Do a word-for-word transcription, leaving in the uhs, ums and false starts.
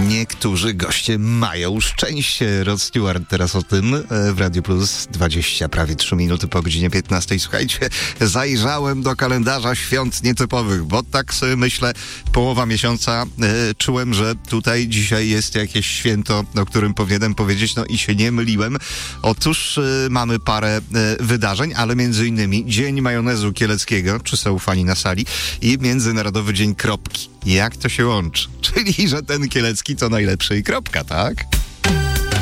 niektórzy goście mają szczęście. Rod Stewart teraz o tym w Radio Plus. dwadzieścia, prawie trzy minuty po godzinie piętnastej. Słuchajcie, zajrzałem do kalendarza świąt nietypowych, bo tak sobie myślę, połowa miesiąca e, czułem, że tutaj dzisiaj jest jakieś święto, o którym powinienem powiedzieć, no i się nie myliłem. Otóż e, mamy parę e, wydarzeń, ale między innymi Dzień Majonezu Kieleckiego, czy są fani na sali, i Międzynarodowy Dzień Kropki. Jak to się łączy? Czyli, że ten kielecki to najlepszy i kropka, tak?